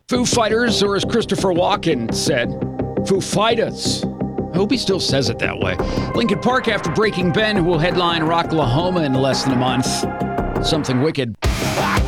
Foo Fighters, or as Christopher Walken said, Foo Fighters. I hope he still says it that way. Linkin Park after Breaking Ben, who will headline Rocklahoma in less than a month. Something wicked.